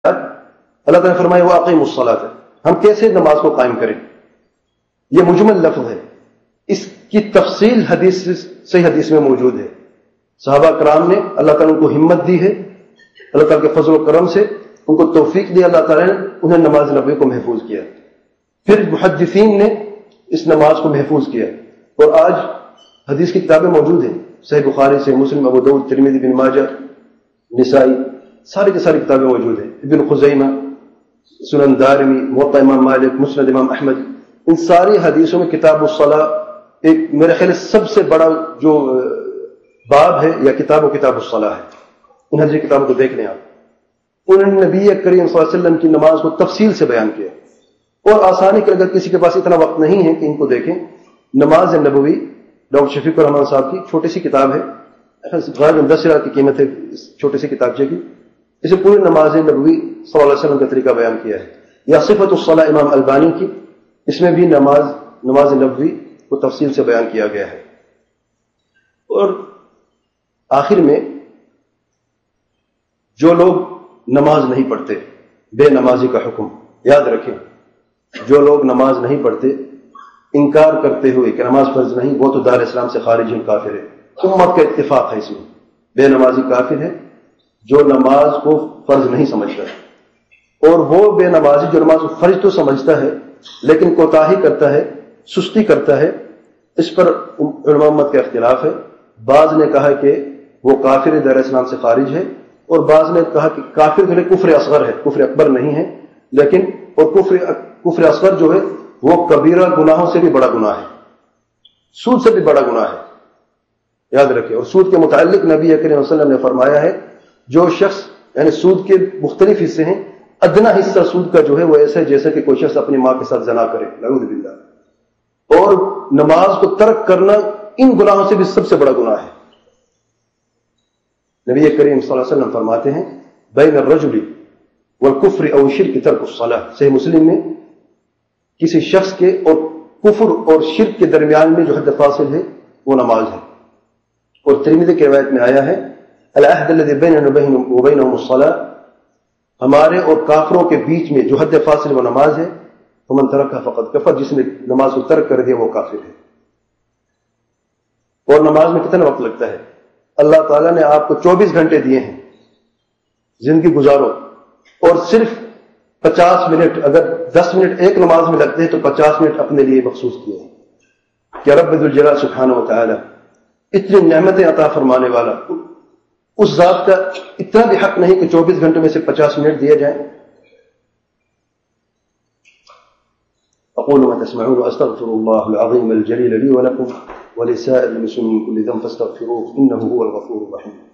اللہ تعالیٰ نے فرمایا وَأَقِیمُوا الصَّلَاةَ، ہم کیسے نماز کو قائم کریں؟ یہ مجمل لفظ ہے، اس کی تفصیل صحیح حدیث میں موجود ہے۔ صحابہ کرام نے اللہ تعالیٰ کو ہمت دی ہے، اللہ تعالیٰ کے فضل و کرم سے ان کو توفیق دی، اللہ تعالیٰ نے انہیں نماز نبوی کو محفوظ کیا، پھر محدثین نے اس نماز کو محفوظ کیا، اور آج حدیث کی کتابیں موجود ہیں، صحیح بخاری سے مسلم، ابو داؤد، ترمذی، ابن ماجہ، نسائی، ساری کی ساری کتابیں موجود ہیں، ابن خزیمہ، سنن دارمی، موطا امام مالک، مسند امام احمد، ان ساری حدیثوں میں کتاب الصلاۃ ایک میرے خیال سب سے بڑا جو باب ہے یا کتاب الصلاۃ ہے۔ ان حدیث کتابوں کو دیکھ لیں آپ، انہوں نے نبی کریم صلی اللہ علیہ وسلم کی نماز کو تفصیل سے بیان کیا، اور آسانی کے اگر کسی کے پاس اتنا وقت نہیں ہے کہ ان کو دیکھیں، نماز نبوی ڈاکٹر شفیق الرحمان صاحب کی چھوٹی سی کتاب ہے، غالباً 10,000 کی قیمت ہے اس چھوٹی سی کتابچے کی، اسے پوری نماز نبوی صلی اللہ علیہ وسلم کا طریقہ بیان کیا ہے، یا صفت الصلاۃ امام البانی کی، اس میں بھی نماز نبوی کو تفصیل سے بیان کیا گیا ہے۔ اور آخر میں جو لوگ نماز نہیں پڑھتے، بے نمازی کا حکم یاد رکھیں، جو لوگ نماز نہیں پڑھتے انکار کرتے ہوئے کہ نماز فرض نہیں، وہ تو دار اسلام سے خارج ہیں، کافر ہے، امت کا اتفاق ہے اس میں، بے نمازی کافر ہے جو نماز کو فرض نہیں سمجھتا، اور وہ بے نمازی جو نماز کو فرض تو سمجھتا ہے لیکن کوتاہی کرتا ہے، سستی کرتا ہے، اس پر علماء امت کا اختلاف ہے۔ بعض نے کہا کہ وہ کافر دار اسلام سے خارج ہے، اور بعض نے کہا کہ کافر جو ہے کفر اصغر ہے، کفر اکبر نہیں ہے، لیکن اور کفر اصغر جو ہے وہ کبیرہ گناہوں سے بھی بڑا گناہ ہے، سود سے بھی بڑا گناہ ہے، یاد رکھیں۔ اور سود کے متعلق نبی کریم صلی اللہ علیہ وسلم نے فرمایا ہے، جو شخص یعنی سود کے مختلف حصے ہیں، ادنا حصہ سود کا جو ہے وہ ایسا ہے جیسے کہ کوئی شخص اپنی ماں کے ساتھ زنا کرے، نعوذ باللہ، اور نماز کو ترک کرنا ان گناہوں سے بھی سب سے بڑا گناہ ہے۔ نبی کریم صلی اللہ علیہ وسلم فرماتے ہیں بین الرجل والکفر او شرک ترک الصلاۃ، صحیح مسلم میں، کسی شخص کے اور کفر اور شرک کے درمیان میں جو حد فاصل ہے وہ نماز ہے۔ اور ترمذی کی روایت میں آیا ہے العہد الذی بیننا وبینہم الصلاۃ، ہمارے اور کافروں کے بیچ میں جو حد فاصل وہ نماز ہے، فمن ترکھا فقد کفر، جس نے نماز کو ترک کر دیا وہ کافر ہے۔ اور نماز میں کتنا وقت لگتا ہے؟ اللہ تعالیٰ نے آپ کو 24 گھنٹے دیے ہیں، زندگی گزارو، اور صرف 50 منٹ، اگر 10 منٹ ایک نماز میں لگتے ہیں تو 50 منٹ اپنے لیے مخصوص کیے ہیں۔ کہ رب ذوالجلال سبحانہ و تعالی اتنی نعمتیں عطا فرمانے والا، اس ذات کا اتنا بھی حق نہیں کہ 24 گھنٹے میں سے 50 منٹ دیے جائیں۔ اقول ما تسمعون واستغفر الله العظيم الجليل لي ولكم ولسائر المسلمين من كل ذنب فاستغفروه انه هو الغفور الرحيم۔